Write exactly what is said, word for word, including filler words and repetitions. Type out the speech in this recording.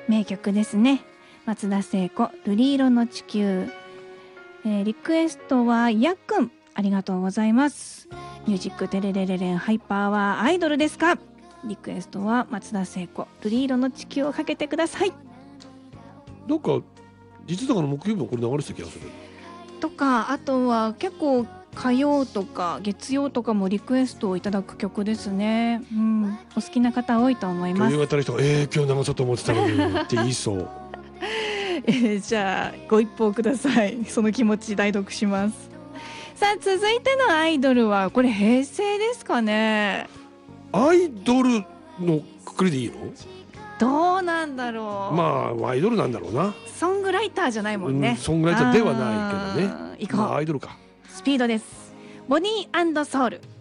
名曲ですね。松田聖子、瑠璃色の地球。えー、リクエストはやっくん、ありがとうございます。ミュージックテレレレレンハイパーはアイドルですか？リクエストは松田聖子、瑠璃色の地球をかけてください。 なんか実はの木曜日もこれ流れてた気がするとか、あとは結構火曜とか月曜とかもリクエストをいただく曲ですね。うん、お好きな方多いと思います。 夕方の人がえー、今日流そうと思ってたのにって言いそうえー、じゃあご一報ください。その気持ち代読します。さあ続いてのアイドルはこれ平成ですかね。 アイドルのくくりでいいの？ どうなんだろう。 まあアイドルなんだろうな。 ソングライターじゃないもんね、 うん、ソングライターではないけどね。 いこう、 まあ、アイドルか。 スピードです。ボニー&ソウル。